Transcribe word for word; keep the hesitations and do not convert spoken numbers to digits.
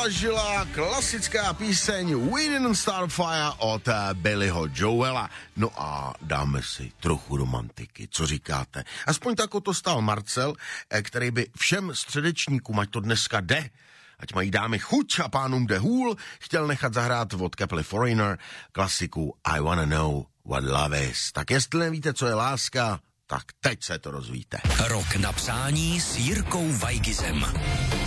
zažila klasická píseň We Didn't Start Fire od Billyho Joela. No a dáme si trochu romantiky, co říkáte? Aspoň tak to stál Marcel, který by všem středečníkům, ať to dneska jde, ať mají dámy chuť a pánům jde hůl, chtěl nechat zahrát od kapely Foreigner klasiku I Wanna Know What Love Is. Tak jestli nevíte, co je láska, tak teď se to rozvíte. Rok na přání s Jirkou Weigizem.